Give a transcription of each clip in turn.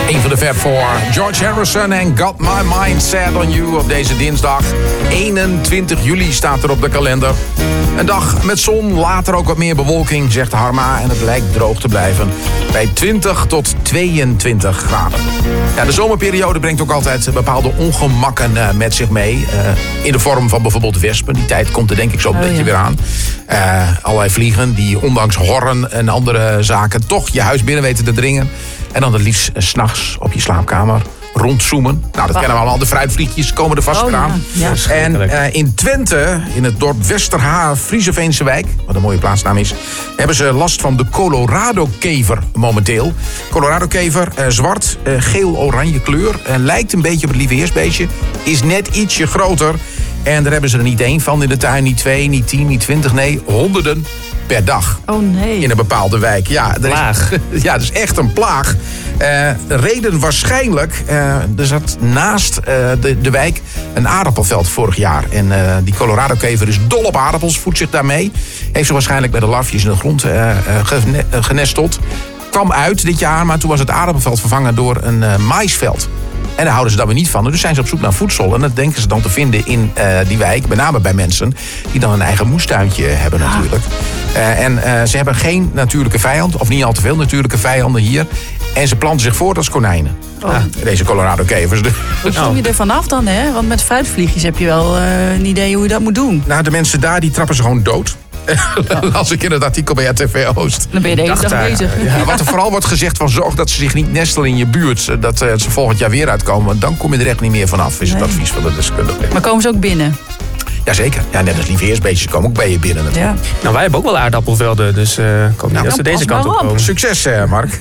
Een van de Fab Four, George Harrison en Got My Mind Set on You op deze dinsdag. 21 juli staat er op de kalender. Een dag met zon, later ook wat meer bewolking, zegt Harma. En het lijkt droog te blijven bij 20 tot 22 graden. Ja, de zomerperiode brengt ook altijd bepaalde ongemakken met zich mee. In de vorm van bijvoorbeeld wespen. Die tijd komt er denk ik zo een beetje weer aan. Allerlei vliegen die ondanks horren en andere zaken toch je huis binnen weten te dringen. En dan het liefst 's nachts op je slaapkamer rondzoomen. Nou, dat kennen we allemaal. De fruitvliegjes komen er vast weer aan. Ja. En in Twente, in het dorp Westerhaar, Frieseveense wijk, wat een mooie plaatsnaam is, hebben ze last van de Colorado-kever momenteel. Colorado-kever, zwart, geel-oranje kleur. Lijkt een beetje op het lieveheersbeestje. Is net ietsje groter. En daar hebben ze er niet één van in de tuin. Niet 2, niet 10, niet 20. Nee, honderden per dag. Oh nee. In een bepaalde wijk. Ja, Plaag. Ja, dat is echt een plaag. Reden waarschijnlijk, er zat naast de wijk een aardappelveld vorig jaar. En die Colorado-kever is dol op aardappels, voedt zich daarmee. Heeft zich waarschijnlijk bij de larfjes in de grond genesteld. Kwam uit dit jaar, maar toen was het aardappelveld vervangen door een maïsveld. En daar houden ze dan weer niet van. Dus zijn ze op zoek naar voedsel. En dat denken ze dan te vinden in die wijk. Met name bij mensen die dan een eigen moestuintje hebben natuurlijk. En ze hebben geen natuurlijke vijand. Of niet al te veel natuurlijke vijanden hier. En ze planten zich voort als konijnen. Deze Colorado-kevers. Hoe kom je er vanaf dan, hè? Want met fruitvliegjes heb je wel een idee hoe je dat moet doen. Nou, de mensen daar die trappen ze gewoon dood. Als ik in het artikel bij RTV Oost. Dan ben je de hele dag bezig. Ja, wat er vooral wordt gezegd van zorg dat ze zich niet nestelen in je buurt. Dat ze volgend jaar weer uitkomen. Want dan kom je er echt niet meer vanaf. Is het advies van de deskundige. Maar komen ze ook binnen? Jazeker. Ja, net als lieveheersbeestjes komen ook bij je binnen natuurlijk. Ja. Nou, wij hebben ook wel aardappelvelden, dus ik hoop niet dat ze deze kant op komen. Succes, Mark.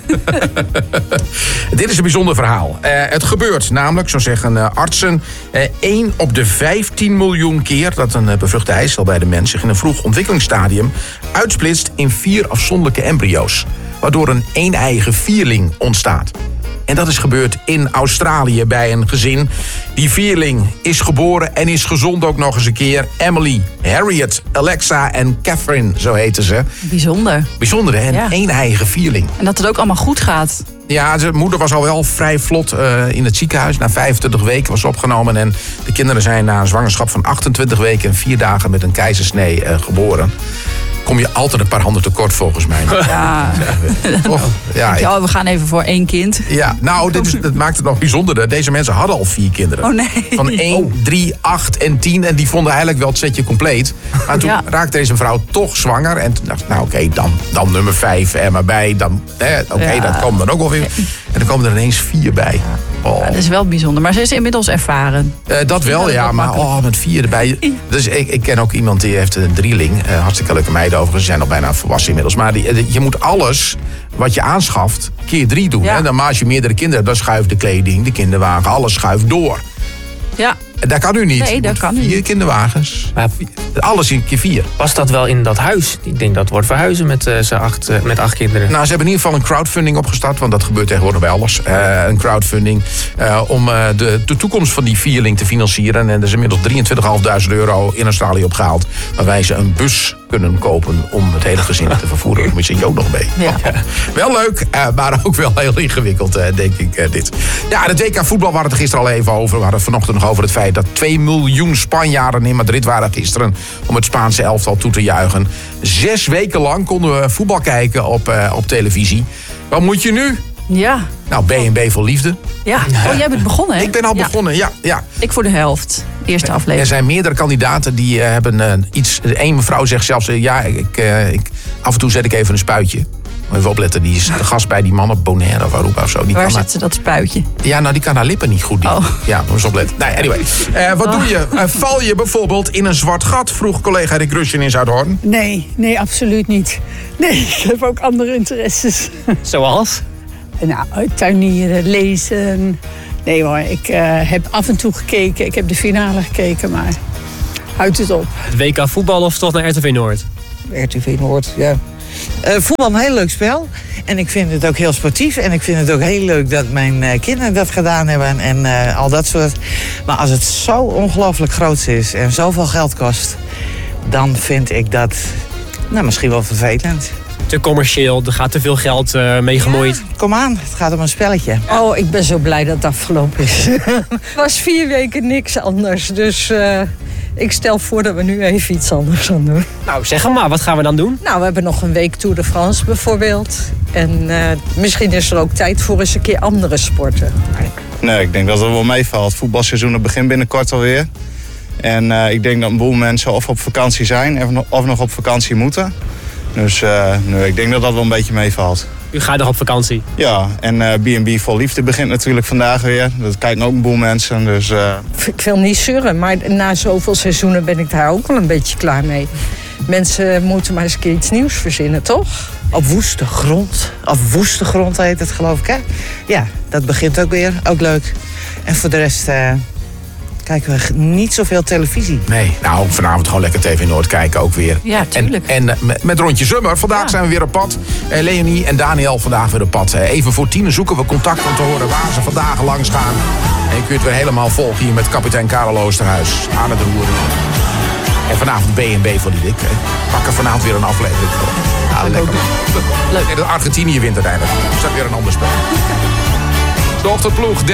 Dit is een bijzonder verhaal. Het gebeurt namelijk, zo zeggen artsen, 1 op de 15 miljoen keer dat een bevruchte eicel bij de mens zich in een vroeg ontwikkelingsstadium uitsplitst in 4 afzonderlijke embryo's. Waardoor een eeneiige vierling ontstaat. En dat is gebeurd in Australië bij een gezin. Die vierling is geboren en is gezond ook nog eens een keer. Emily, Harriet, Alexa en Catherine, zo heten ze. Bijzonder. Bijzonder, hè? Een eeneiige vierling. En dat het ook allemaal goed gaat. Ja, zijn moeder was al wel vrij vlot in het ziekenhuis. Na 25 weken was ze opgenomen. En de kinderen zijn na een zwangerschap van 28 weken en 4 dagen met een keizersnee geboren. Kom je altijd een paar handen tekort volgens mij. Ja. Ja, we gaan even voor 1 kind. Ja, nou, dat maakt het nog bijzonderder. Deze mensen hadden al 4 kinderen. Oh nee. Van 1, 3, 8 en 10. En die vonden eigenlijk wel het setje compleet. Maar toen raakte deze vrouw toch zwanger. En toen dacht ik, nou oké, dan nummer 5 er maar bij. Dat komt dan ook wel weer. En dan komen er ineens 4 bij. Oh. Ja, dat is wel bijzonder. Maar ze is inmiddels erveren. Dat wel, ja. Maar met 4 erbij. Dus ik ken ook iemand die heeft een drieling. Hartstikke leuke meiden overigens. Ze zijn al bijna volwassen inmiddels. Maar je moet alles wat je aanschaft keer 3 doen. Ja. Hè? Dan als je meerdere kinderen hebt, dan schuift de kleding, de kinderwagen, alles schuift door. Ja. Dat kan u niet. Nee, dat kan u 4 niet. kinderwagens. Alles in keer 4. Was dat wel in dat huis? Ik denk dat wordt verhuizen met 8 kinderen. Nou, ze hebben in ieder geval een crowdfunding opgestart. Want dat gebeurt tegenwoordig bij alles. Een crowdfunding om de toekomst van die vierling te financieren. En er is inmiddels €23.500 in Australië opgehaald. Waarbij ze een bus kunnen kopen om het hele gezin te vervoeren. Dan moet je ook nog mee. Ja. Wel leuk, maar ook wel heel ingewikkeld, denk ik, dit. Ja, het WK voetbal, we hadden het gisteren al even over. We hadden het vanochtend nog over het feit dat 2 miljoen Spanjaarden in Madrid waren gisteren om het Spaanse elftal toe te juichen. 6 weken lang konden we voetbal kijken op televisie. Wat moet je nu? Ja. Nou, B&B voor liefde. Ja. Oh, jij bent begonnen, hè? Ik ben al begonnen, ja. Ik voor de helft. Eerste aflevering. Er zijn meerdere kandidaten die hebben iets. Eén mevrouw zegt zelfs, af en toe zet ik even een spuitje. Even opletten, die is de gast bij die man op Bonaire of Aruba of zo. Waar zet ze dat spuitje? Ja, nou, die kan haar lippen niet goed doen. Oh. Ja, moet eens opletten. Nee, anyway. Wat doe je? Val je bijvoorbeeld in een zwart gat? Vroeg collega Rick Rusjen in Zuidhoorn. Nee, absoluut niet. Nee, ik heb ook andere interesses. Zoals? Nou, tuinieren, lezen. Nee hoor, ik heb af en toe gekeken. Ik heb de finale gekeken, maar houdt het op. Het WK voetbal of toch naar RTV Noord? RTV Noord, ja. Voetbal een heel leuk spel. En ik vind het ook heel sportief. En ik vind het ook heel leuk dat mijn kinderen dat gedaan hebben. En al dat soort. Maar als het zo ongelooflijk groot is en zoveel geld kost, dan vind ik dat misschien wel vervelend. te commercieel, er gaat te veel geld mee gemoeid. Kom aan, het gaat om een spelletje. Oh, ik ben zo blij dat het afgelopen is. Het was 4 weken niks anders. Dus ik stel voor dat we nu even iets anders gaan doen. Nou, zeg hem maar, wat gaan we dan doen? Nou, we hebben nog een week Tour de France bijvoorbeeld. En misschien is er ook tijd voor eens een keer andere sporten. Nee, ik denk dat het wel meevalt. Het voetbalseizoen begint binnenkort alweer. En ik denk dat een boel mensen of op vakantie zijn of nog op vakantie moeten. Dus nee, ik denk dat dat wel een beetje meevalt. U gaat nog op vakantie? Ja, en B&B Vol Liefde begint natuurlijk vandaag weer. Dat kijken ook een boel mensen. Dus, Ik wil niet zeuren, maar na zoveel seizoenen ben ik daar ook wel een beetje klaar mee. Mensen moeten maar eens een keer iets nieuws verzinnen, toch? Op woeste grond. Of woeste grond heet het, geloof ik, hè? Ja, dat begint ook weer. Ook leuk. En voor de rest kijken we niet zoveel televisie. Nee, nou, vanavond gewoon lekker TV Noord kijken ook weer. Ja, tuurlijk. En met Rondje Zummer. Vandaag zijn we weer op pad. Leonie en Daniel vandaag weer op pad. Even voor 10 zoeken we contact om te horen waar ze vandaag langs gaan. En je kunt weer helemaal volgen hier met kapitein Karel Oosterhuis aan het roer. En vanavond B&B voor die dik. Pakken vanavond weer een aflevering voor. Ja, lekker. Leuk. De Argentinië wint uiteindelijk. Dus dat weer een ander spel. De ochtendploeg.